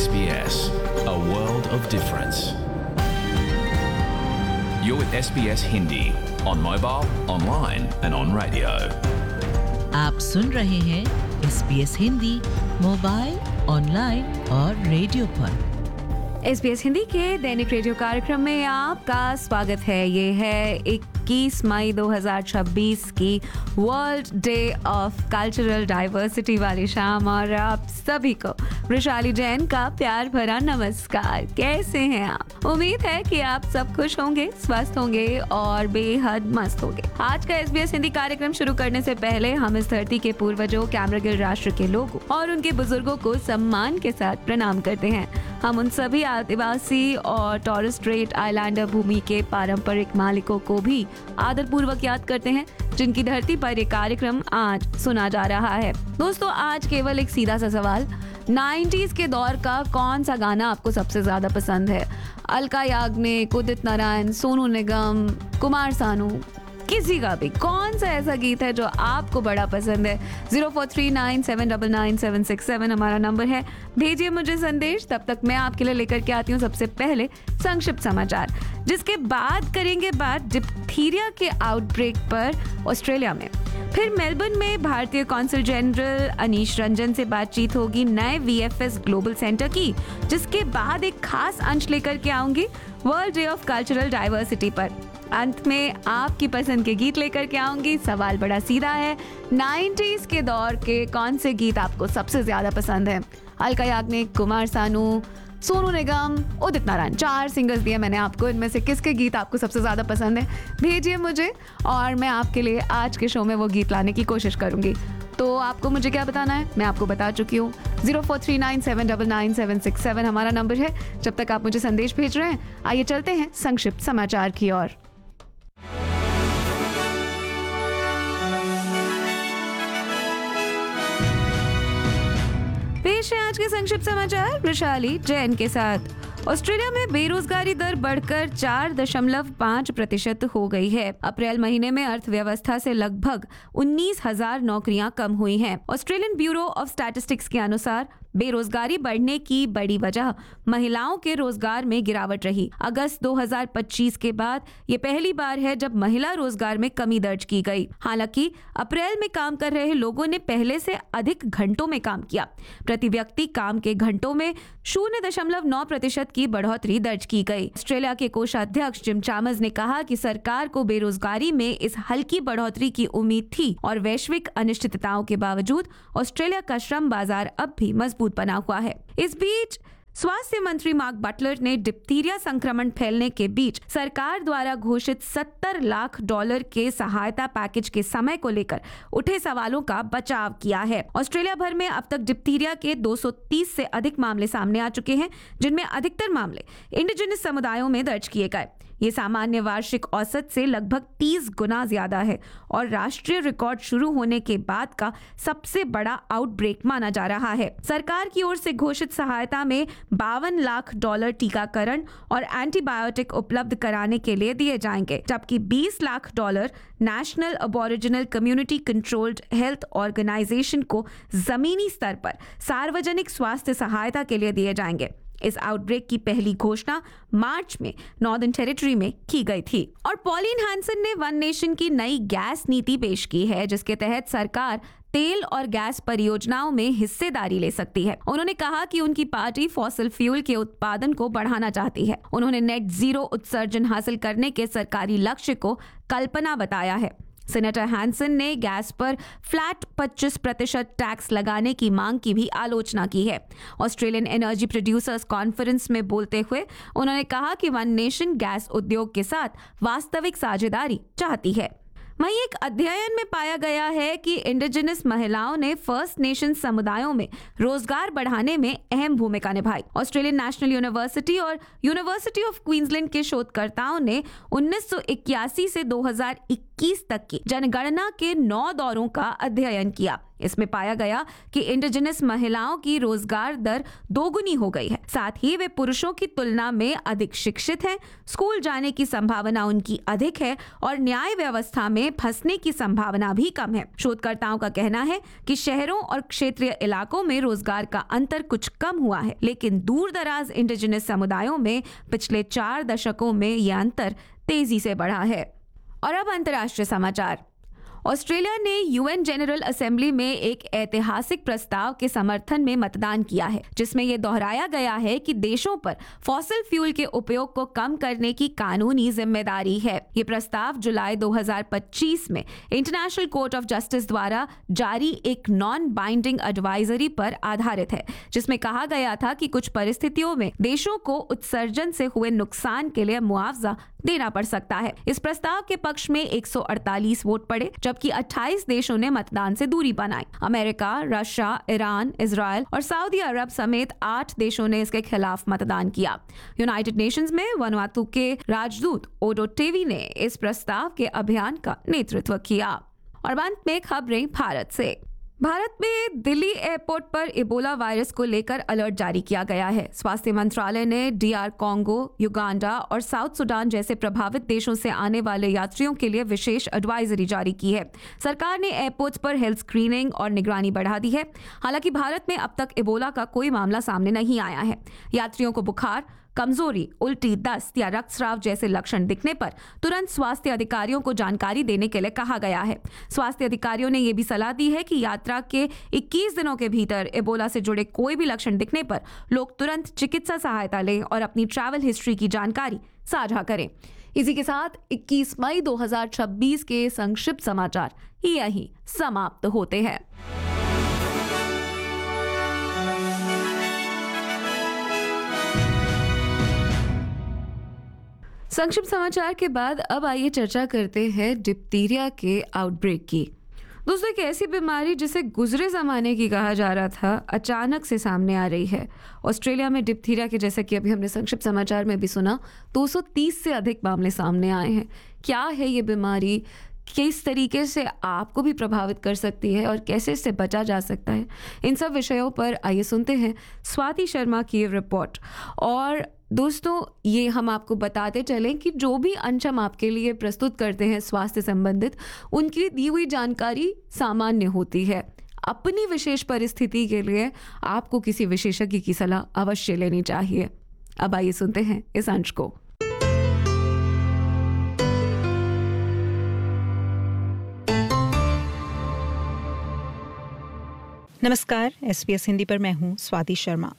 SBS, a world of difference. You're with SBS Hindi on mobile, online and on radio. आप सुन रहे हैं SBS Hindi mobile, online और radio पर। SBS Hindi के दैनिक radio कार्यक्रम में आपका स्वागत है। ये है 21 मई 2026 की world day of cultural diversity वाली शाम और आप सभी को वृशाली जैन का प्यार भरा नमस्कार। कैसे हैं आप? उम्मीद है कि आप सब खुश होंगे, स्वस्थ होंगे और बेहद मस्त होंगे। आज का SBS हिंदी कार्यक्रम शुरू करने से पहले हम इस धरती के पूर्वजों, कैमरागिल राष्ट्र के लोगों और उनके बुजुर्गों को सम्मान के साथ प्रणाम करते हैं। हम उन सभी आदिवासी और टॉरस स्ट्रेट आइलैंडर भूमि के पारंपरिक मालिकों को भी आदरपूर्वक याद करते हैं जिनकी धरती पर ये कार्यक्रम आज सुना जा रहा है। दोस्तों, आज केवल एक सीधा सा सवाल, 90s के दौर का कौन सा गाना आपको सबसे ज्यादा पसंद है? अलका याग्निक, उदित नारायण, सोनू निगम, कुमार सानू, किसी का भी कौन सा ऐसा गीत है जो आपको बड़ा पसंद है? 0439799767 हमारा नंबर है। भेजिए मुझे संदेश। तब तक मैं आपके लिए लेकर के आती हूँ सबसे पहले संक्षिप्त समाचार, जिसके बाद करेंगे बात डिप्थीरिया के आउटब्रेक पर ऑस्ट्रेलिया में। फिर मेलबर्न में भारतीय कौंसल जनरल अनीश रंजन से बातचीत होगी नए VFS ग्लोबल सेंटर की, जिसके बाद एक खास अंश लेकर के आऊंगी world day of cultural diversity पर। अंत में आपकी पसंद के गीत लेकर के आऊंगी। सवाल बड़ा सीधा है, 90s के दौर के कौन से गीत आपको सबसे ज्यादा पसंद है? अलका याग्निक, कुमार सानू, सोनू निगम, उदित नारायण, 4 सिंगर्स दिए मैंने आपको। इनमें से किसके गीत आपको सबसे ज्यादा पसंद है? भेजिए मुझे और मैं आपके लिए आज के शो में वो गीत लाने की कोशिश करूंगी। तो आपको मुझे क्या बताना है मैं आपको बता चुकी हूँ। 0439799767 हमारा नंबर है। जब तक आप मुझे संदेश भेज रहे हैं, आइए चलते हैं संक्षिप्त समाचार की ओर। पेश है आज के संक्षिप्त समाचार वृशाली जैन के साथ। ऑस्ट्रेलिया में बेरोजगारी दर बढ़कर 4.5% हो गई है। अप्रैल महीने में अर्थव्यवस्था से लगभग 19,000 नौकरियां कम हुई हैं। ऑस्ट्रेलियन ब्यूरो ऑफ स्टैटिस्टिक्स के अनुसार बेरोजगारी बढ़ने की बड़ी वजह महिलाओं के रोजगार में गिरावट रही। अगस्त 2025 के बाद ये पहली बार है जब महिला रोजगार में कमी दर्ज की गई। हालांकि अप्रैल में काम कर रहे लोगों ने पहले से अधिक घंटों में काम किया। प्रति व्यक्ति काम के घंटों में 0.9% की बढ़ोतरी दर्ज की गई। ऑस्ट्रेलिया के कोषाध्यक्ष जिम चामर्स ने कहा कि सरकार को बेरोजगारी में इस हल्की बढ़ोतरी की उम्मीद थी और वैश्विक अनिश्चितताओं के बावजूद ऑस्ट्रेलिया का श्रम बाजार अब भी मजबूत बना हुआ है। इस बीच स्वास्थ्य मंत्री मार्क बटलर ने डिप्थीरिया संक्रमण फैलने के बीच सरकार द्वारा घोषित $70 लाख के सहायता पैकेज के समय को लेकर उठे सवालों का बचाव किया है। ऑस्ट्रेलिया भर में अब तक डिप्थीरिया के 230 से अधिक मामले सामने आ चुके हैं, जिनमें अधिकतर मामले इंडिजिनस समुदायों में दर्ज किए गए। ये सामान्य वार्षिक औसत से लगभग 30 गुना ज्यादा है और राष्ट्रीय रिकॉर्ड शुरू होने के बाद का सबसे बड़ा आउटब्रेक माना जा रहा है। सरकार की ओर से घोषित सहायता में $52 लाख टीकाकरण और एंटीबायोटिक उपलब्ध कराने के लिए दिए जाएंगे, जबकि $20 lakh national Aboriginal community controlled health organisation को जमीनी स्तर पर सार्वजनिक स्वास्थ्य सहायता के लिए दिए जाएंगे। इस आउटब्रेक की पहली घोषणा मार्च में नॉर्दर्न टेरिटरी में की गई थी। और पॉलिन हैंसन ने वन नेशन की नई गैस नीति पेश की है, जिसके तहत सरकार तेल और गैस परियोजनाओं में हिस्सेदारी ले सकती है। उन्होंने कहा कि उनकी पार्टी फॉसिल फ्यूल के उत्पादन को बढ़ाना चाहती है। उन्होंने नेट जीरो उत्सर्जन हासिल करने के सरकारी लक्ष्य को कल्पना बताया है। सेनेटर हैंसन ने गैस पर फ्लैट 25% टैक्स लगाने की मांग की भी आलोचना की है। ऑस्ट्रेलियन एनर्जी प्रोड्यूसर्स कॉन्फ्रेंस में बोलते हुए उन्होंने कहा कि वन नेशन गैस उद्योग के साथ वास्तविक साझेदारी चाहती है। वहीं एक अध्ययन में पाया गया है कि इंडिजिनस महिलाओं ने फर्स्ट नेशन समुदायों में रोजगार बढ़ाने में अहम भूमिका निभाई। ऑस्ट्रेलियन नेशनल यूनिवर्सिटी और यूनिवर्सिटी ऑफ क्वींसलैंड के शोधकर्ताओं ने 1981 से 2021 तक की जनगणना के 9 दौरों का अध्ययन किया। इसमें पाया गया कि इंडिजिनस महिलाओं की रोजगार दर दोगुनी हो गई है। साथ ही वे पुरुषों की तुलना में अधिक शिक्षित हैं, स्कूल जाने की संभावना उनकी अधिक है और न्याय व्यवस्था में फंसने की संभावना भी कम है। शोधकर्ताओं का कहना है कि शहरों और क्षेत्रीय इलाकों में रोजगार का अंतर कुछ कम हुआ है, लेकिन दूर दराज इंडिजिनस समुदायों में पिछले 4 दशकों में यह अंतर तेजी से बढ़ा है। और अब अंतर्राष्ट्रीय समाचार। ऑस्ट्रेलिया ने यूएन जनरल असेंबली में एक ऐतिहासिक प्रस्ताव के समर्थन में मतदान किया है, जिसमें यह दोहराया गया है कि देशों पर फॉसिल फ्यूल के उपयोग को कम करने की कानूनी जिम्मेदारी है। ये प्रस्ताव जुलाई 2025 में इंटरनेशनल कोर्ट ऑफ जस्टिस द्वारा जारी एक नॉन बाइंडिंग एडवाइजरी पर आधारित है, जिसमें कहा गया था कि कुछ परिस्थितियों में देशों को उत्सर्जन से हुए नुकसान के लिए मुआवजा देना पड़ सकता है। इस प्रस्ताव के पक्ष में 148 वोट पड़े, जबकि 28 देशों ने मतदान से दूरी बनाई। अमेरिका, रशिया, ईरान, इजराइल और सऊदी अरब समेत 8 देशों ने इसके खिलाफ मतदान किया। यूनाइटेड नेशंस में वनुआतु के राजदूत ओडो टेवी ने इस प्रस्ताव के अभियान का नेतृत्व किया। और अंत में खबरें भारत से। भारत में दिल्ली एयरपोर्ट पर इबोला वायरस को लेकर अलर्ट जारी किया गया है। स्वास्थ्य मंत्रालय ने DR कॉन्गो, युगांडा और साउथ सुडान जैसे प्रभावित देशों से आने वाले यात्रियों के लिए विशेष एडवाइजरी जारी की है। सरकार ने एयरपोर्ट्स पर हेल्थ स्क्रीनिंग और निगरानी बढ़ा दी है। हालांकि भारत में अब तक इबोला का कोई मामला सामने नहीं आया है। यात्रियों को बुखार, कमजोरी, उल्टी, दस्त या रक्तस्राव जैसे लक्षण दिखने पर तुरंत स्वास्थ्य अधिकारियों को जानकारी देने के लिए कहा गया है। स्वास्थ्य अधिकारियों ने यह भी सलाह दी है कि यात्रा के 21 दिनों के भीतर इबोला से जुड़े कोई भी लक्षण दिखने पर लोग तुरंत चिकित्सा सहायता लें और अपनी ट्रैवल हिस्ट्री की जानकारी साझा करें। इसी के साथ 21 मई 2026 के संक्षिप्त समाचार यहीं समाप्त होते हैं। संक्षिप्त समाचार के बाद अब आइए चर्चा करते हैं डिप्थीरिया के आउटब्रेक की। दोस्तों, एक ऐसी बीमारी जिसे गुजरे ज़माने की कहा जा रहा था, अचानक से सामने आ रही है। ऑस्ट्रेलिया में डिप्थीरिया के, जैसा कि अभी हमने संक्षिप्त समाचार में भी सुना, 230 से अधिक मामले सामने आए हैं। क्या है ये बीमारी, किस तरीके से आपको भी प्रभावित कर सकती है और कैसे इससे बचा जा सकता है, इन सब विषयों पर आइए सुनते हैं स्वाति शर्मा की रिपोर्ट। और दोस्तों, ये हम आपको बताते चलें कि जो भी अंश हम आपके लिए प्रस्तुत करते हैं स्वास्थ्य संबंधित, उनकी दी हुई जानकारी सामान्य होती है। अपनी विशेष परिस्थिति के लिए आपको किसी विशेषज्ञ की सलाह अवश्य लेनी चाहिए। अब आइए सुनते हैं इस अंश को। नमस्कार, SBS हिंदी पर मैं हूं स्वाति शर्मा।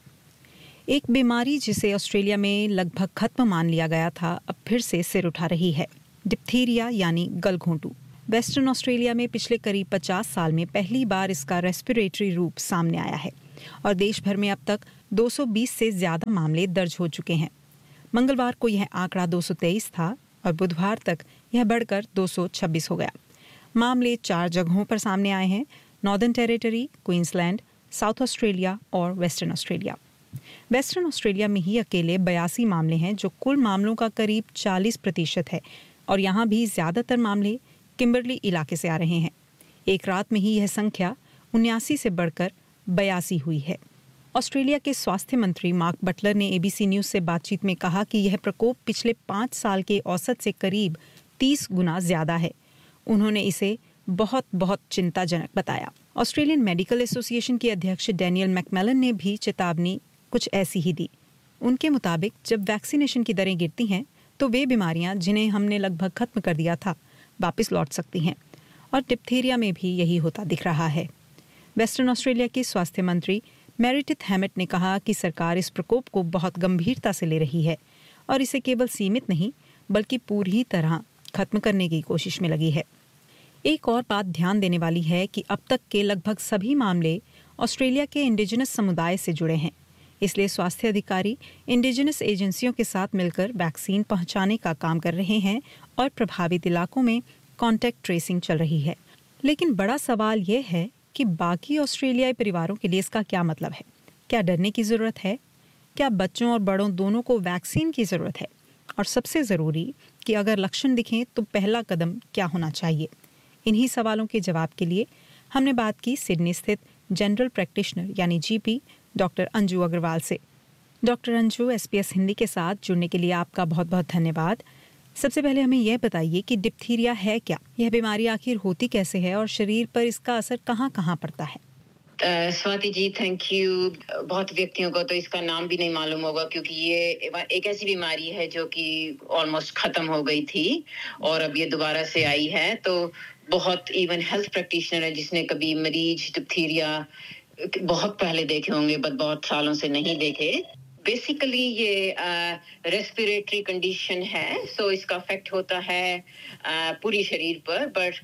एक बीमारी जिसे ऑस्ट्रेलिया में लगभग खत्म मान लिया गया था, अब फिर से सिर उठा रही है। डिप्थीरिया यानी गलघोंटू। वेस्टर्न ऑस्ट्रेलिया में पिछले करीब 50 साल में पहली बार इसका रेस्पिरेटरी रूप सामने आया है और देश भर में अब तक 220 से ज्यादा मामले दर्ज हो चुके हैं। मंगलवार को यह आंकड़ा 223 था और बुधवार तक यह बढ़कर 226 हो गया। मामले 4 जगहों पर सामने आए हैं: northern territory, Queensland, south Australia और वेस्टर्न ऑस्ट्रेलिया। वेस्टर्न ऑस्ट्रेलिया में ही अकेले 82 मामले हैं, जो कुल मामलों का करीब 40% है और यहाँ भी ज़्यादातर मामले किम्बरली इलाके से आ रहे हैं। एक रात में ही यह संख्या 79 से बढ़कर 82 हुई है। ऑस्ट्रेलिया के स्वास्थ्य मंत्री मार्क बटलर ने ABC न्यूज़ से बातचीत में कहा कि यह प्रकोप पिछले 5 साल के औसत से करीब 30 गुना ज़्यादा है। उन्होंने इसे बहुत चिंताजनक बताया। ऑस्ट्रेलियन मेडिकल एसोसिएशन के अध्यक्ष डैनियल मैकमेलन ने भी चेतावनी कुछ ऐसी ही दी। उनके मुताबिक जब वैक्सीनेशन की दरें गिरती हैं तो वे बीमारियां जिन्हें हमने लगभग खत्म कर दिया था वापस लौट सकती हैं, और डिप्थीरिया में भी यही होता दिख रहा है। वेस्टर्न ऑस्ट्रेलिया के स्वास्थ्य मंत्री मेरिडिथ हैमेट ने कहा कि सरकार इस प्रकोप को बहुत गंभीरता से ले रही है और इसे केवल सीमित नहीं बल्कि पूरी तरह खत्म करने की कोशिश में लगी है। एक और बात ध्यान देने वाली है कि अब तक के लगभग सभी मामले ऑस्ट्रेलिया के इंडिजिनस समुदाय से जुड़े हैं, इसलिए स्वास्थ्य अधिकारी इंडिजिनस एजेंसियों के साथ मिलकर वैक्सीन पहुंचाने का काम कर रहे हैं और प्रभावित इलाकों में कॉन्टैक्ट ट्रेसिंग चल रही है। लेकिन बड़ा सवाल यह है कि बाकी ऑस्ट्रेलियाई परिवारों के लिए इसका क्या मतलब है? क्या डरने की ज़रूरत है? क्या बच्चों और बड़ों दोनों को वैक्सीन की ज़रूरत है? और सबसे ज़रूरी कि अगर लक्षण दिखें तो पहला कदम क्या होना चाहिए? इन्हीं सवालों के जवाब के लिए हमने बात की सिडनी स्थित जनरल प्रैक्टिशनर यानी जीपी डॉक्टर अंजू अग्रवाल से। डॉक्टर अंजू, एसपीएस हिंदी के साथ जुड़ने के लिए आपका बहुत बहुत धन्यवाद। सबसे पहले हमें यह बताइए कि डिप्थीरिया है क्या, यह बीमारी आखिर होती कैसे है और शरीर पर इसका असर कहाँ कहाँ पड़ता है? Swati ji, thank you. बहुत व्यक्तियों को तो इसका नाम भी नहीं मालूम होगा, क्योंकि ये एक ऐसी बीमारी है जो कि ऑलमोस्ट खत्म हो गई थी और अब ये दोबारा से आई है। तो बहुत इवन हेल्थ प्रैक्टिशनर है जिसने कभी मरीज डिप्थीरिया बहुत पहले देखे होंगे, बट बहुत सालों से नहीं देखे। बेसिकली ये रेस्पिरेटरी कंडीशन है, सो इसका इफेक्ट होता है पूरी शरीर पर, बट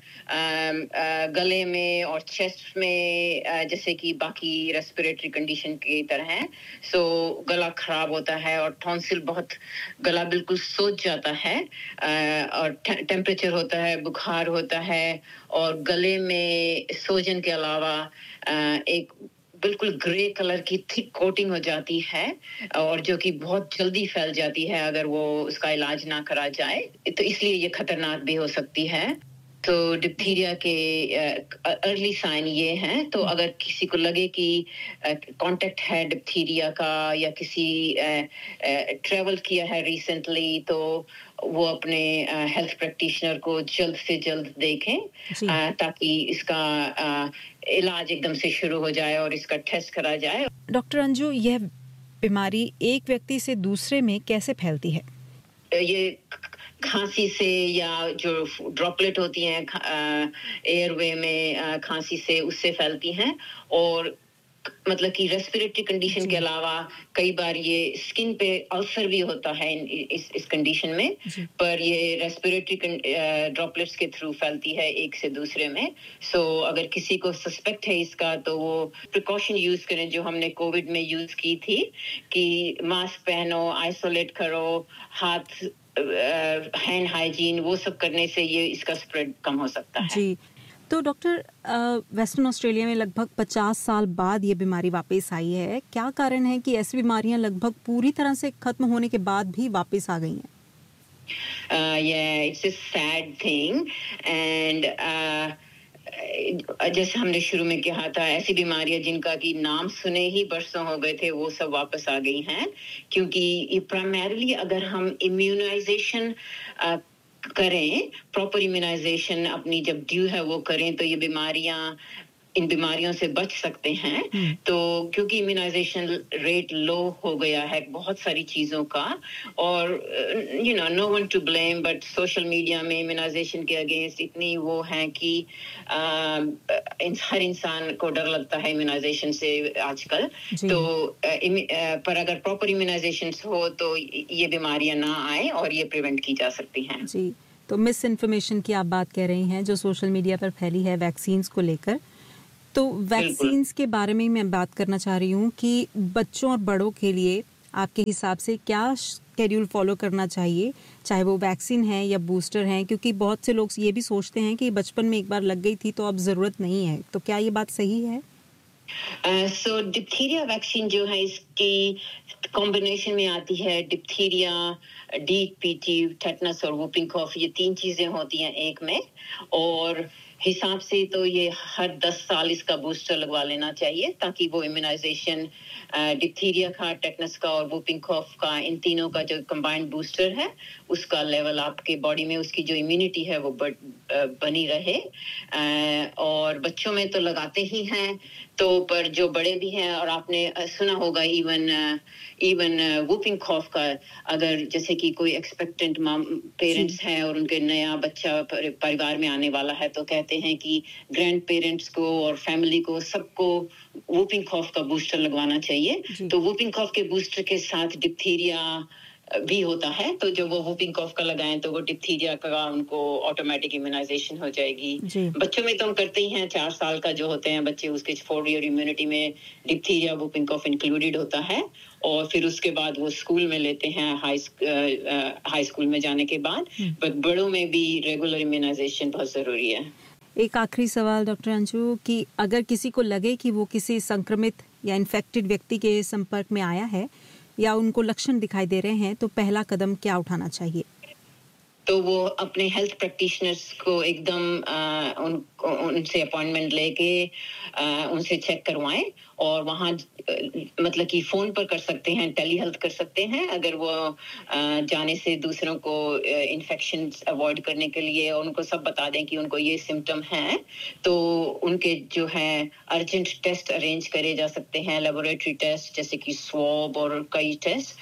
गले में और चेस्ट में जैसे कि बाकी रेस्पिरेटरी कंडीशन की तरह है। सो गला खराब होता है और टॉन्सिल बहुत, गला बिल्कुल सूज जाता है और टेम्परेचर होता है, बुखार होता है और गले में सूजन के अलावा एक बिल्कुल ग्रे कलर की थिक कोटिंग हो जाती है और जो कि बहुत जल्दी फैल जाती है अगर वो उसका इलाज ना करा जाए, तो इसलिए ये खतरनाक भी हो सकती है। तो डिप्थीरिया के अर्ली साइन ये हैं। तो अगर किसी को लगे कि कांटेक्ट है डिप्थीरिया का या किसी ट्रैवल किया है रिसेंटली, तो वो अपने हेल्थ प्रैक्टिशनर को जल्द से जल्द देखें ताकि इसका इलाज एकदम से शुरू हो जाए और इसका टेस्ट करा जाए। डॉक्टर अंजू, यह बीमारी एक व्यक्ति से दूसरे में कैसे फैलती है? ये खांसी से या जो ड्रॉपलेट होती हैं एयरवे में खांसी से, उससे फैलती हैं। और मतलब कि रेस्पिरेटरी कंडीशन के अलावा कई बार ये स्किन पे अल्सर भी होता है इस कंडीशन में, पर ये रेस्पिरेटरी ड्रॉपलेट्स के थ्रू फैलती है एक से दूसरे में। सो अगर किसी को सस्पेक्ट है इसका, तो वो प्रिकॉशन यूज करें जो हमने कोविड में यूज की थी, कि मास्क पहनो, आइसोलेट करो, हाथ हैंड हाइजीन, वो सब करने से ये इसका स्प्रेड कम हो सकता है। जी, तो डॉक्टर, वेस्टर्न ऑस्ट्रेलिया में लगभग 50 साल बाद ये बीमारी वापस आई है। क्या कारण है कि ऐसी बीमारियां लगभग पूरी तरह से खत्म होने के बाद भी वापस आ गई हैं? Yeah, it's a sad thing and जैसे हमने शुरू में कहा था, ऐसी बीमारियां जिनका कि नाम सुने ही बरसों हो गए थे, वो सब वापस आ गई हैं। क्योंकि प्राइमरीली अगर हम इम्यूनाइजेशन करें, प्रॉपर इम्यूनाइजेशन अपनी जब ड्यू है वो करें, तो ये इन बीमारियों से बच सकते हैं। तो क्योंकि इम्यूनाइजेशन रेट लो हो गया है बहुत सारी चीज़ों का, और no one two blame, but social media में इम्यूनाइजेशन के अगेंस्ट इतनी वो है कि हर इंसान को डर लगता है इम्यूनाइजेशन से आजकल। तो पर अगर प्रॉपर इम्यूनाइजेशन हो तो ये बीमारियां ना आए और ये प्रिवेंट की जा सकती हैं। जी, तो मिस इन्फॉर्मेशन की आप बात कह रही हैं जो सोशल मीडिया पर फैली है वैक्सीन्स को लेकर। तो वैक्सीन्स के बारे में मैं बात करना चाह रही हूँ कि बच्चों और बड़ों के लिए आपके हिसाब से क्या शेड्यूल फॉलो करना चाहिए, चाहे वो वैक्सीन है या बूस्टर है, क्योंकि बहुत से लोग ये भी सोचते हैं कि बचपन में एक बार लग गई थी तो अब ज़रूरत नहीं है। तो क्या ये बात सही है? सो डिप्थीरिया वैक्सीन जो है इसकी कॉम्बिनेशन में आती है। डिप्थीरिया, DPT, टेटनस और वूपिंग कॉफ, ये 3 चीजें होती हैं एक में, और हिसाब से तो ये हर 10 साल इसका बूस्टर लगवा लेना चाहिए, ताकि वो इम्यूनाइजेशन डिप्थीरिया का, टेटनस का और वूपिंग कॉफ का, इन तीनों का जो कंबाइंड बूस्टर है, उसका लेवल आपके बॉडी में, उसकी जो इम्यूनिटी है वो बनी रहे। और बच्चों में तो लगाते ही हैं, तो पर जो बड़े भी हैं, और आपने सुना होगा इवन वूपिंग कॉफ का, अगर जैसे कि कोई एक्सपेक्टेंट पेरेंट्स हैं और उनके नया बच्चा परिवार में आने वाला है, तो कहते हैं कि ग्रैंड पेरेंट्स को और फैमिली को सबको वूपिंग कॉफ का बूस्टर लगवाना चाहिए। तो वूपिंग कॉफ के बूस्टर के साथ डिप्थीरिया भी होता है, तो जब वो वूपिंग कॉफ का लगाएं तो वो डिप्थीरिया का उनको ऑटोमेटिक इम्यूनाइजेशन हो जाएगी। बच्चों में तो हम करते ही हैं, 4 साल का जो होते हैं बच्चे, उसके 4 ईयर इम्यूनिटी में डिप्थीरिया, वूपिंग कॉफ इंक्लूडेड होता है। और फिर उसके बाद वो स्कूल में लेते हैं, हाई स्कूल में जाने के बाद। बट बड़ों में भी रेगुलर इम्यूनाइजेशन बहुत जरूरी है। एक आखिरी सवाल डॉक्टर अंजू, कि अगर किसी को लगे कि वो किसी संक्रमित या इन्फेक्टेड व्यक्ति के संपर्क में आया है या उनको लक्षण दिखाई दे रहे हैं, तो पहला कदम क्या उठाना चाहिए? तो वो अपने हेल्थ प्रैक्टिशनर्स को एकदम उनसे अपॉइंटमेंट लेके उनसे चेक करवाएं और वहाँ मतलब कि फ़ोन पर कर सकते हैं, टेली हेल्थ कर सकते हैं अगर वो जाने से दूसरों को इन्फेक्शन अवॉइड करने के लिए, और उनको सब बता दें कि उनको ये सिम्टम हैं, तो उनके जो है अर्जेंट टेस्ट अरेंज करे जा सकते हैं, लेबोरेटरी टेस्ट जैसे कि स्वॉब और कई टेस्ट,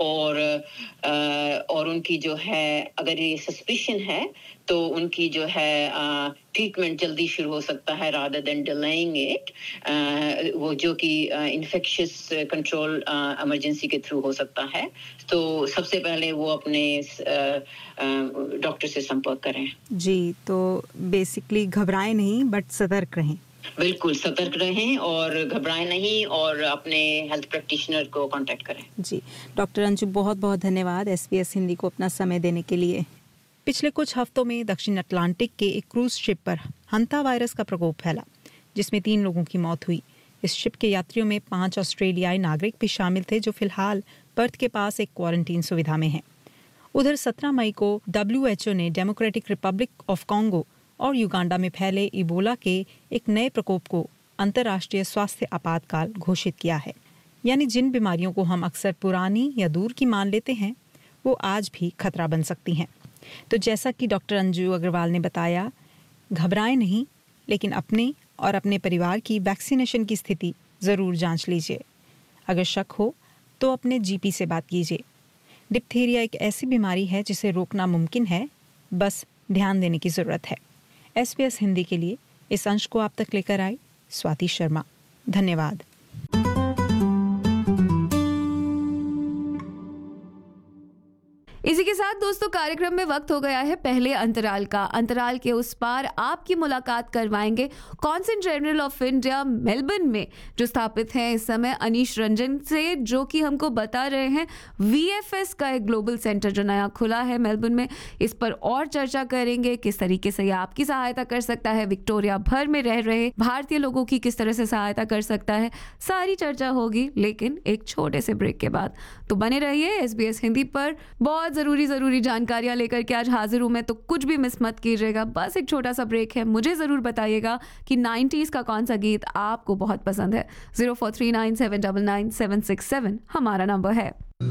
और उनकी जो है अगर ये सस्पिशन है तो उनकी जो है ट्रीटमेंट जल्दी शुरू हो सकता है rather than delaying it, वो जो कि इन्फेक्शियस कंट्रोल इमरजेंसी के थ्रू हो सकता है। तो सबसे पहले वो अपने डॉक्टर से संपर्क करें। जी, तो बेसिकली घबराएं नहीं बट सतर्क रहें। बिल्कुल सतर्क रहें और घबराएं नहीं और अपने हेल्थ प्रैक्टिशनर को कांटेक्ट करें। जी, डॉक्टर अंजू बहुत बहुत धन्यवाद SBS हिंदी को अपना समय देने के लिए। पिछले कुछ हफ्तों में दक्षिण अटलांटिक के एक क्रूज शिप पर हंता वायरस का प्रकोप फैला, जिसमें 3 लोगों की मौत हुई। इस शिप के यात्रियों में 5 ऑस्ट्रेलियाई नागरिक भी शामिल थे, जो फिलहाल पर्थ के पास एक क्वारंटीन सुविधा में हैं। उधर 17 मई को WHO ने डेमोक्रेटिक रिपब्लिक ऑफ कॉन्गो और युगांडा में फैले इबोला के एक नए प्रकोप को अंतर्राष्ट्रीय स्वास्थ्य आपातकाल घोषित किया है। यानी जिन बीमारियों को हम अक्सर पुरानी या दूर की मान लेते हैं, वो आज भी खतरा बन सकती हैं। तो जैसा कि डॉक्टर अंजू अग्रवाल ने बताया, घबराएं नहीं, लेकिन अपने और अपने परिवार की वैक्सीनेशन की स्थिति ज़रूर जांच लीजिए। अगर शक हो तो अपने GP से बात कीजिए। डिप्थीरिया एक ऐसी बीमारी है जिसे रोकना मुमकिन है, बस ध्यान देने की ज़रूरत है। SBS हिंदी के लिए इस अंश को आप तक लेकर आई स्वाति शर्मा। धन्यवाद। इसी के साथ दोस्तों कार्यक्रम में वक्त हो गया है पहले अंतराल का। अंतराल के उस पार आपकी मुलाकात करवाएंगे consul general of India Melbourne में जो स्थापित हैं इस समय अनीश रंजन से, जो कि हमको बता रहे हैं VFS का एक ग्लोबल सेंटर जो नया खुला है मेलबर्न में। इस पर और चर्चा करेंगे, किस तरीके से ये आपकी सहायता कर सकता है, विक्टोरिया भर में रह रहे भारतीय लोगों की किस तरह से सहायता कर सकता है, सारी चर्चा होगी, लेकिन एक छोटे से ब्रेक के बाद। तो बने रहिए SBS हिंदी पर। बहुत जरूरी जानकारियां लेकर के आज हाजिर हूं मैं, तो कुछ भी मिस मत कीजिएगा। बस एक छोटा सा ब्रेक है। मुझे जरूर बताइएगा कि 90s का कौन सा गीत आपको बहुत पसंद है। 0439799767 हमारा नंबर है।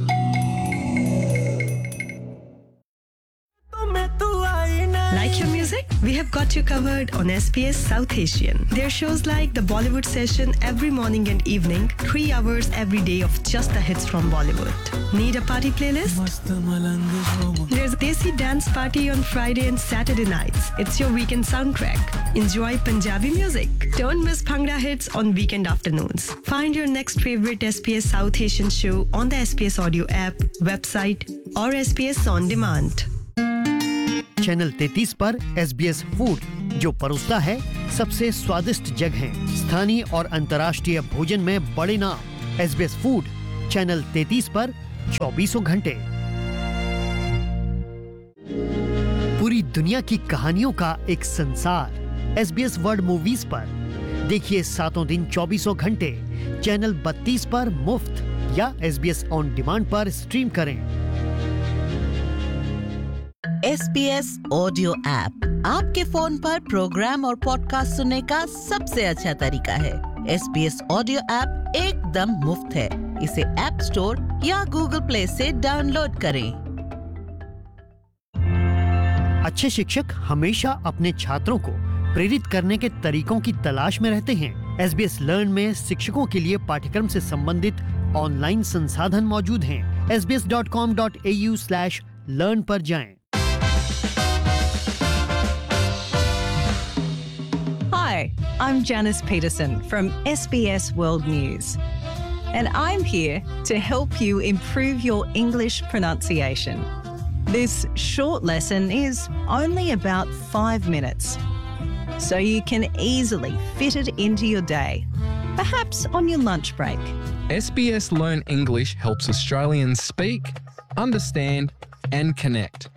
Like your music? We have got you covered on SBS South Asian. There are shows like the Bollywood Session every morning and evening, 3 hours every day of just the hits from Bollywood. Need a party playlist? There's a Desi dance party on Friday and Saturday nights. It's your weekend soundtrack. Enjoy Punjabi music. Don't miss Bhangra hits on weekend afternoons. Find your next favorite SBS South Asian show on the SBS Audio app, website or SBS On Demand. Channel 33 पर SBS food, जो परोसता है सबसे स्वादिष्ट जगहें, स्थानीय और अंतर्राष्ट्रीय भोजन में बड़े नाम। SBS फूड चैनल 33 पर 24 घंटे। पूरी दुनिया की कहानियों का एक संसार SBS वर्ल्ड मूवीज पर देखिए 7 दिन 24 घंटे चैनल 32 पर मुफ्त या SBS ऑन डिमांड पर स्ट्रीम करें। SBS ऑडियो ऐप आपके फोन पर प्रोग्राम और पॉडकास्ट सुनने का सबसे अच्छा तरीका है। SBS ऑडियो ऐप एकदम मुफ्त है। इसे ऐप स्टोर या गूगल प्ले से डाउनलोड करें। अच्छे शिक्षक हमेशा अपने छात्रों को प्रेरित करने के तरीकों की तलाश में रहते हैं। SBS लर्न में शिक्षकों के लिए पाठ्यक्रम से संबंधित ऑनलाइन संसाधन मौजूद हैं। sbs.com.au/learn पर जाएं। Hi, I'm Janice Peterson from SBS World News, and I'm here to help you improve your English pronunciation. This short lesson is only about 5 minutes, so you can easily fit it into your day, perhaps on your lunch break. SBS Learn English helps Australians speak, understand, and connect.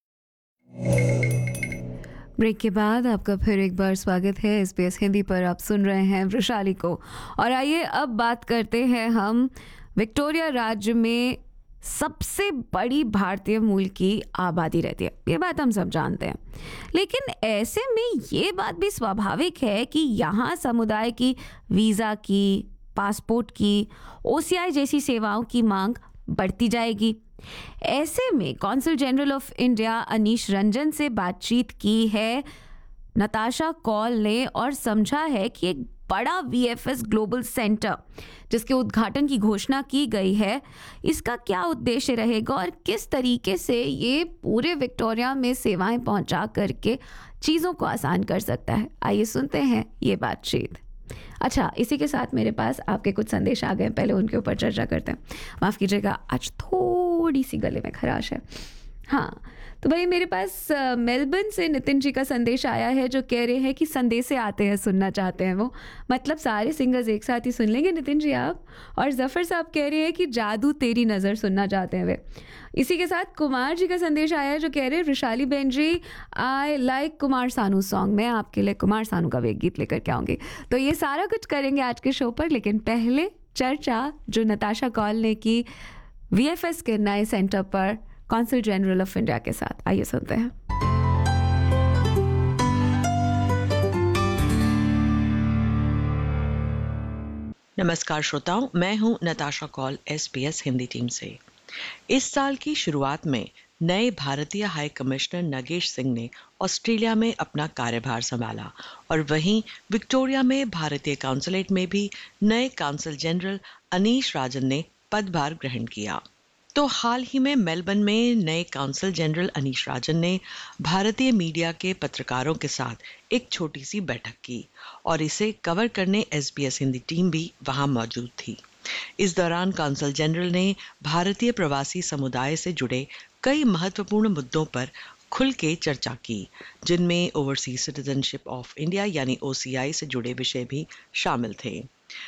Break के बाद आपका फिर एक बार स्वागत है SBS Hindi पर। आप सुन रहे हैं वृशाली को, और आइए अब बात करते हैं हम विक्टोरिया राज्य में सबसे बड़ी भारतीय मूल की आबादी रहती है, ये बात हम सब जानते हैं। लेकिन ऐसे में ये बात भी स्वाभाविक है कि यहाँ समुदाय की वीज़ा की, पासपोर्ट की, OCI जैसी सेवाओं की मांग बढ़ती जाएगी। ऐसे में consul general of India Anish Ranjan से बातचीत की है नताशा कौल ने और समझा है कि एक बड़ा VFS ग्लोबल सेंटर जिसके उद्घाटन की घोषणा की गई है, इसका क्या उद्देश्य रहेगा और किस तरीके से ये पूरे विक्टोरिया में सेवाएं पहुंचा करके चीज़ों को आसान कर सकता है। आइए सुनते हैं ये बातचीत। अच्छा, इसी के साथ मेरे पास आपके कुछ संदेश आ गए, पहले उनके ऊपर चर्चा करते हैं। माफ़ कीजिएगा, आज थोड़ी सी गले में खराश है। हाँ, तो भाई मेरे पास मेलबर्न से नितिन जी का संदेश आया है जो कह रहे हैं कि संदेशे आते हैं, सुनना चाहते हैं वो, मतलब सारे सिंगर्स एक साथ ही सुन लेंगे नितिन जी आप। और जफ़र साहब कह रहे हैं कि जादू तेरी नज़र सुनना चाहते हैं वे। इसी के साथ कुमार जी का संदेश आया है जो कह रहे हैं वैशाली बहन जी I like Kumar Sanu song, मैं आपके लिए कुमार सानू का एक गीत लेकर के आऊँगी। तो ये सारा कुछ करेंगे आज के शो पर, लेकिन पहले चर्चा जो नताशा कौल ने की VFS के नए सेंटर पर कॉन्सल जनरल ऑफ इंडिया के साथ, आइए सुनते हैं। नमस्कार श्रोताओं, मैं हूं नताशा कौल SBS हिंदी टीम से। इस साल की शुरुआत में नए भारतीय हाई कमिश्नर नगेश सिंह ने ऑस्ट्रेलिया में अपना कार्यभार संभाला और वहीं विक्टोरिया में भारतीय काउंसलेट में भी नए काउंसल जनरल अनीश राजन ने पदभार ग्रहण किया। तो हाल ही में मेलबर्न में नए काउंसल जनरल अनीश राजन ने भारतीय मीडिया के पत्रकारों के साथ एक छोटी सी बैठक की और इसे कवर करने SBS हिंदी टीम भी वहां मौजूद थी। इस दौरान काउंसल जनरल ने भारतीय प्रवासी समुदाय से जुड़े कई महत्वपूर्ण मुद्दों पर खुल के चर्चा की, जिनमें ओवरसीज सिटीजनशिप ऑफ इंडिया यानी OCI से जुड़े विषय भी शामिल थे।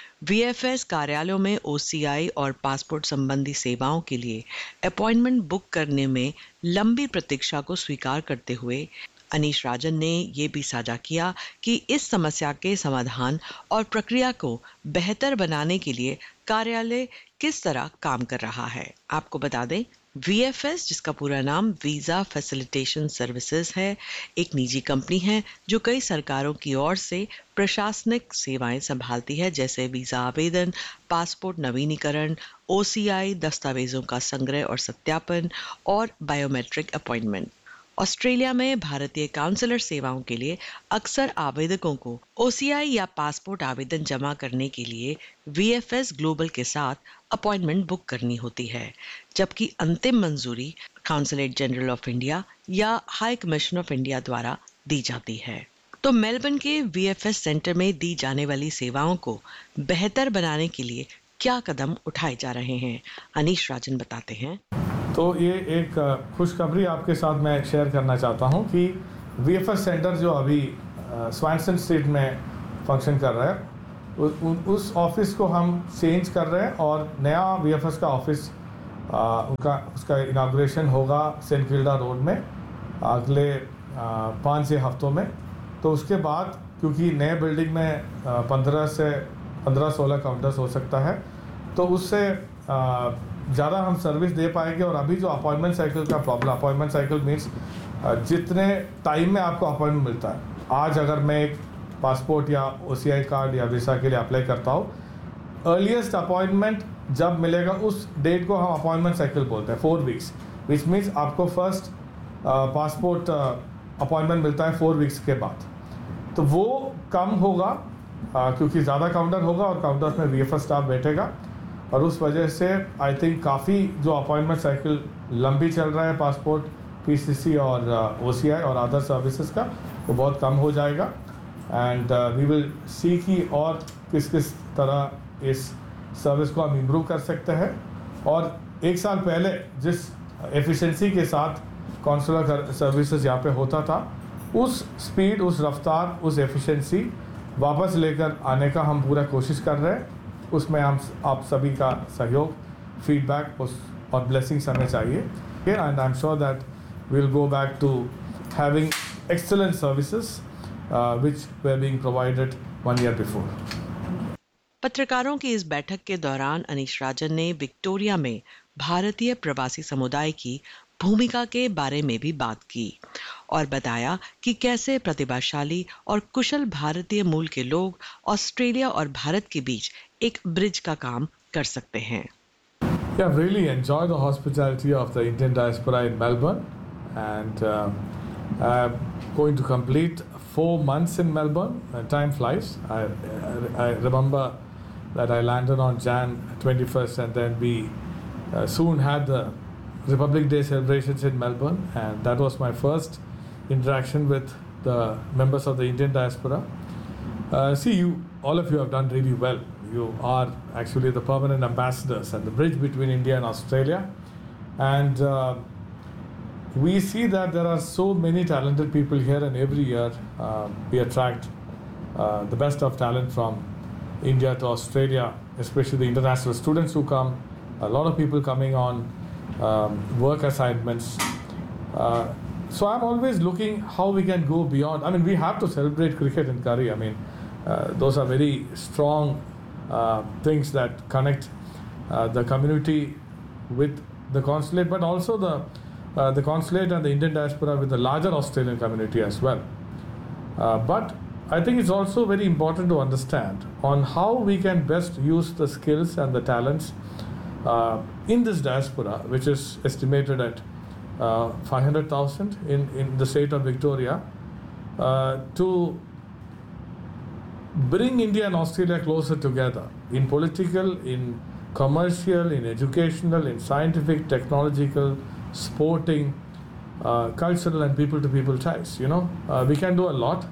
VFS कार्यालयों में OCI और पासपोर्ट संबंधी सेवाओं के लिए अपॉइंटमेंट बुक करने में लंबी प्रतीक्षा को स्वीकार करते हुए अनीश राजन ने ये भी साझा किया कि इस समस्या के समाधान और प्रक्रिया को बेहतर बनाने के लिए कार्यालय किस तरह काम कर रहा है। आपको बता दें, VFS, जिसका पूरा नाम वीज़ा फैसिलिटेशन सर्विसेज है, एक निजी कंपनी है जो कई सरकारों की ओर से प्रशासनिक सेवाएं संभालती है, जैसे वीज़ा आवेदन, पासपोर्ट नवीनीकरण, OCI, दस्तावेजों का संग्रह और सत्यापन और बायोमेट्रिक अपॉइंटमेंट। ऑस्ट्रेलिया में भारतीय काउंसलर सेवाओं के लिए अक्सर आवेदकों को OCI या पासपोर्ट आवेदन जमा करने के लिए VFS ग्लोबल के साथ अपॉइंटमेंट बुक करनी होती है, जबकि अंतिम मंजूरी काउंसलेट जनरल ऑफ इंडिया या हाई कमीशन ऑफ इंडिया द्वारा दी जाती है। तो मेलबर्न के VFS सेंटर में दी जाने वाली सेवाओं को बेहतर बनाने के लिए क्या कदम उठाए जा रहे हैं, अनीश राजन बताते हैं। तो ये एक खुशखबरी आपके साथ मैं शेयर करना चाहता हूँ कि VFS सेंटर जो अभी स्वानसन स्ट्रीट में फंक्शन कर रहा है, उस ऑफिस को हम चेंज कर रहे हैं और नया VFS का ऑफिस उसका इनाग्रेशन होगा सेंट किल्डा रोड में अगले 5-6 हफ्तों में। तो उसके बाद क्योंकि नए बिल्डिंग में 15-16 काउंटर्स हो सकता है, तो उससे ज़्यादा हम सर्विस दे पाएंगे। और अभी जो अपॉइंटमेंट साइकिल का प्रॉब्लम, अपॉइंटमेंट साइकिल मीन्स जितने टाइम में आपको अपॉइंटमेंट मिलता है। आज अगर मैं एक पासपोर्ट या OCI कार्ड या वीज़ा के लिए अप्लाई करता हूँ, अर्लीस्ट अपॉइंटमेंट जब मिलेगा उस डेट को हम अपॉइंटमेंट साइकिल बोलते हैं, 4 वीक्स, विच मीन्स आपको फर्स्ट पासपोर्ट अपॉइंटमेंट मिलता है 4 वीक्स के बाद। तो वो कम होगा क्योंकि ज़्यादा काउंटर होगा और काउंटर में VFS स्टाफ बैठेगा, और उस वजह से आई थिंक काफ़ी जो अपॉइंटमेंट साइकिल लंबी चल रहा है पासपोर्ट, PCC और OCI और अदर सर्विसेज का, वो बहुत कम हो जाएगा। एंड वी विल सी कि और किस किस तरह इस सर्विस को हम इम्प्रूव कर सकते हैं। और एक साल पहले जिस एफिशिएंसी के साथ कॉन्सुलर सर्विसेज यहाँ पे होता था, उस स्पीड, उस रफ्तार, उस एफिशिएंसी वापस लेकर आने का हम पूरा कोशिश कर रहे हैं। उसमें हम आप सभी का सहयोग, फीडबैक और ब्लेसिंग्स हमें चाहिए। And I am sure that we will go back to having excellent services which were being provided 1 year before. पत्रकारों की इस बैठक के दौरान अनीश राजन ने विक्टोरिया में भारतीय प्रवासी समुदाय की भूमिका के बारे में भी बात की और बताया कि कैसे प्रतिभाशाली और कुशल भारतीय मूल के लोग ऑस्ट्रेलिया और भारत के बीच एक ब्रिज का काम कर सकते हैं। Yeah, I've really enjoyed the hospitality of the Indian diaspora in Melbourne, and I'm going to complete 4 months in Melbourne. Time flies. I remember that I landed on Jan 21st, and then we soon had the Republic Day celebrations in Melbourne, and that was my first interaction with the members of the Indian diaspora. See, all of you have done really well. You are actually the permanent ambassadors and the bridge between India and Australia. And we see that there are so many talented people here, and every year we attract the best of talent from India to Australia, especially the international students who come, a lot of people coming on work assignments. So I'm always looking how we can go beyond. I mean, we have to celebrate cricket and curry. I mean, those are very strong things that connect the community with the consulate, but also the consulate and the Indian diaspora with the larger Australian community as well. But I think it's also very important to understand on how we can best use the skills and the talents in this diaspora, which is estimated at 500,000 in the state of Victoria, to bring India and Australia closer together in political, in commercial, in educational, in scientific, technological, sporting, cultural and people-to-people ties. We can do a lot.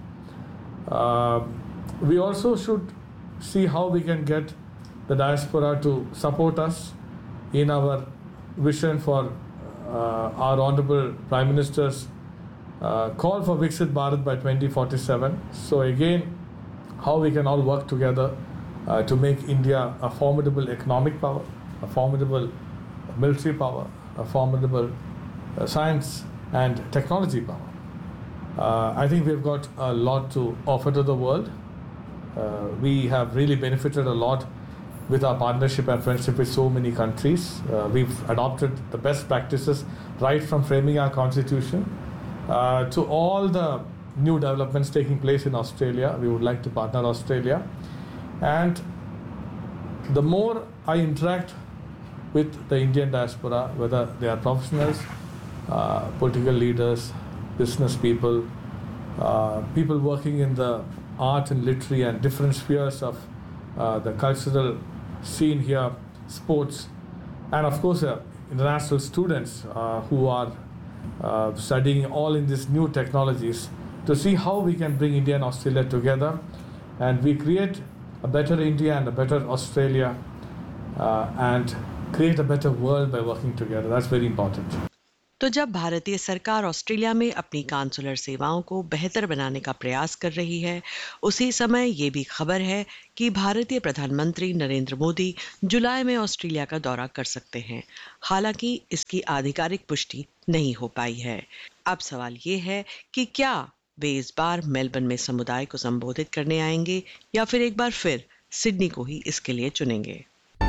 We also should see how we can get the diaspora to support us in our vision for our Honorable Prime Minister's call for Viksit Bharat by 2047. So again, how we can all work together to make India a formidable economic power, a formidable military power, a formidable science and technology power. I think we've got a lot to offer to the world. We have really benefited a lot with our partnership and friendship with so many countries. We've adopted the best practices right from framing our constitution to all the new developments taking place in Australia. We would like to partner Australia. And the more I interact with the Indian diaspora, whether they are professionals, political leaders, business people, people working in the art and literary and different spheres of the cultural scene here, sports, and of course international students who are studying all in these new technologies, to see how we can bring India and Australia together and we create a better India and a better Australia and create a better world by working together. That's very important. तो जब भारतीय सरकार Australia में अपनी consular सेवाओं को बेहतर बनाने का प्रयास कर रही है, उसी समय ये भी खबर है कि भारतीय प्रधानमंत्री नरेंद्र मोदी जुलाई में ऑस्ट्रेलिया का दौरा कर सकते हैं। हालांकि इसकी आधिकारिक पुष्टि नहीं हो पाई है। अब सवाल ये है कि क्या वे इस बार मेलबर्न में समुदाय को संबोधित करने आएंगे या फिर एक बार फिर सिडनी को ही इसके लिए चुनेंगे।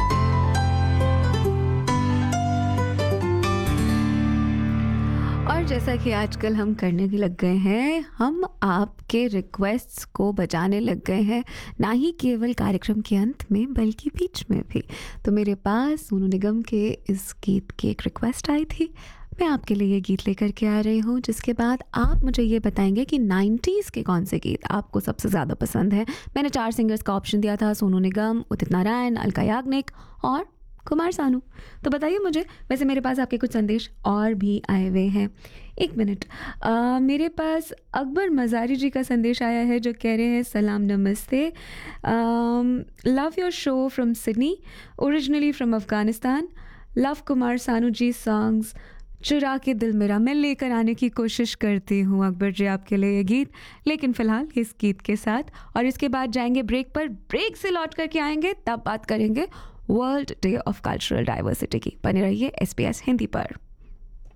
और जैसा कि आजकल हम करने लग गए हैं, हम आपके रिक्वेस्ट्स को बजाने लग गए हैं, ना ही केवल कार्यक्रम के अंत में बल्कि बीच में भी। तो मेरे पास सोनू निगम के इस गीत की एक रिक्वेस्ट आई थी, मैं आपके लिए ये गीत लेकर के आ रही हूँ, जिसके बाद आप मुझे ये बताएंगे कि 90s के कौन से गीत आपको सबसे ज़्यादा पसंद है। मैंने 4 सिंगर्स का ऑप्शन दिया था, सोनू निगम, उदित नारायण, अलका याग्निक और कुमार सानू। तो बताइए मुझे। वैसे मेरे पास आपके कुछ संदेश और भी आए हुए हैं। एक मिनट, मेरे पास अकबर मज़ारी जी का संदेश आया है, जो कह रहे हैं सलाम नमस्ते, love your show from Sydney, originally from Afghanistan, love Kumar Sanu ji songs, चुरा के दिल मेरा। मैं लेकर आने की कोशिश करती हूँ अकबर जी आपके लिए ये गीत, लेकिन फ़िलहाल इस गीत के साथ, और इसके बाद जाएंगे ब्रेक पर। ब्रेक से लौट करके आएंगे, तब बात करेंगे world day of cultural diversity की। बने रहिए SBS हिंदी पर।